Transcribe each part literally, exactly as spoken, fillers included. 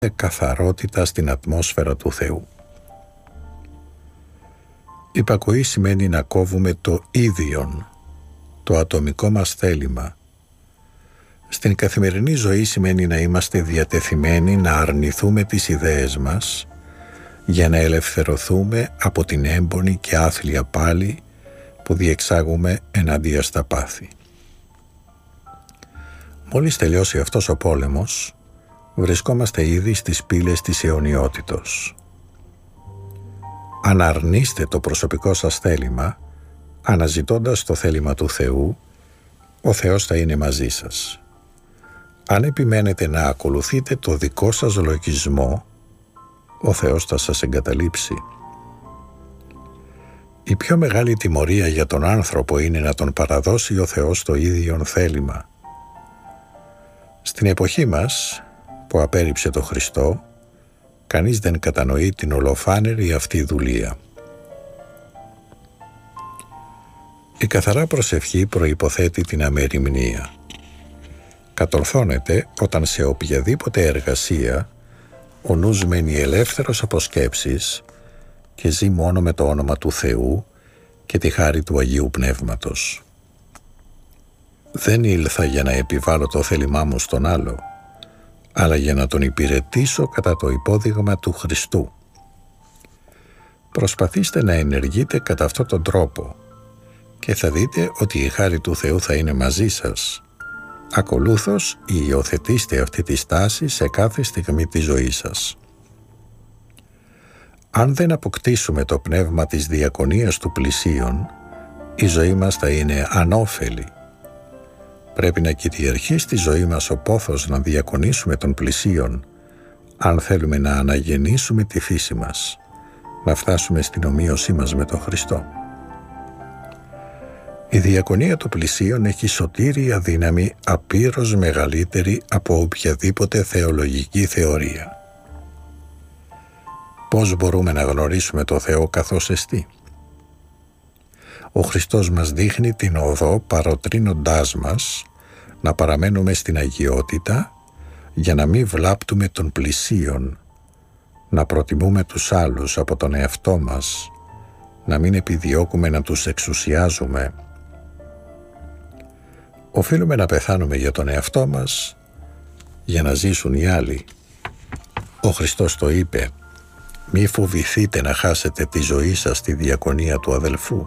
καθαρότητα στην ατμόσφαιρα του Θεού. Υπακοή σημαίνει να κόβουμε το ίδιον, το ατομικό μας θέλημα. Στην καθημερινή ζωή σημαίνει να είμαστε διατεθειμένοι να αρνηθούμε τις ιδέες μας για να ελευθερωθούμε από την έμπονη και άθλια πάλη που διεξάγουμε εναντία στα πάθη. Μόλις τελειώσει αυτός ο πόλεμος, βρισκόμαστε ήδη στις πύλες της αιωνιότητος. Αν αρνείστε το προσωπικό σας θέλημα, αναζητώντας το θέλημα του Θεού, ο Θεός θα είναι μαζί σας. Αν επιμένετε να ακολουθείτε το δικό σας λογισμό, ο Θεός θα σας εγκαταλείψει. Η πιο μεγάλη τιμωρία για τον άνθρωπο είναι να τον παραδώσει ο Θεός το ίδιον θέλημα. Στην εποχή μας, που απέρριψε το Χριστό, κανείς δεν κατανοεί την ολοφάνερη αυτή δουλεία. Η καθαρά προσευχή προϋποθέτει την αμεριμνία. Κατορθώνεται όταν σε οποιαδήποτε εργασία ο νους μένει ελεύθερος από σκέψεις και ζει μόνο με το όνομα του Θεού και τη χάρη του Αγίου Πνεύματος. Δεν ήλθα για να επιβάλλω το θέλημά μου στον άλλο, αλλά για να τον υπηρετήσω κατά το υπόδειγμα του Χριστού. Προσπαθήστε να ενεργείτε κατά αυτόν τον τρόπο και θα δείτε ότι η χάρη του Θεού θα είναι μαζί σας. Ακολούθως, υιοθετήστε αυτή τη στάση σε κάθε στιγμή της ζωής σας. Αν δεν αποκτήσουμε το πνεύμα της διακονίας του πλησίον, η ζωή μας θα είναι ανώφελη. Πρέπει να κυριαρχεί στη ζωή μας ο πόθος να διακονήσουμε τον πλησίον, αν θέλουμε να αναγεννήσουμε τη φύση μας, να φτάσουμε στην ομοίωσή μας με τον Χριστό. Η διακονία του πλησίον έχει σωτήρια δύναμη απείρως μεγαλύτερη από οποιαδήποτε θεολογική θεωρία. Πώς μπορούμε να γνωρίσουμε το Θεό καθώς εστί? Ο Χριστός μας δείχνει την οδό παροτρύνοντάς μας να παραμένουμε στην αγιότητα για να μην βλάπτουμε τον πλησίον, να προτιμούμε τους άλλους από τον εαυτό μας, να μην επιδιώκουμε να τους εξουσιάζουμε. Οφείλουμε να πεθάνουμε για τον εαυτό μας για να ζήσουν οι άλλοι. Ο Χριστός το είπε: «Μη φοβηθείτε να χάσετε τη ζωή σας στη διακονία του αδελφού.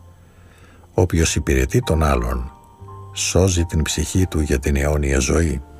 Όποιος υπηρετεί τον άλλον, σώζει την ψυχή του για την αιώνια ζωή».